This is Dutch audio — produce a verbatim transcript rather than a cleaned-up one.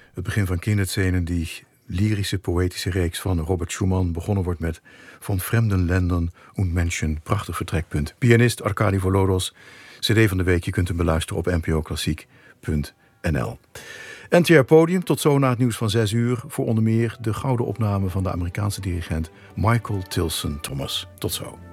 Het begin van Kinderzenen, die lyrische, poëtische reeks van Robert Schumann, begonnen wordt met Von fremden Ländern und Menschen, prachtig vertrekpunt. Pianist Arkadi Volodos, cd van de week, je kunt hem beluisteren op n p o klassiek punt n l. N T R Podium, tot zo na het nieuws van zes uur, voor onder meer de gouden opname van de Amerikaanse dirigent Michael Tilson Thomas. Tot zo.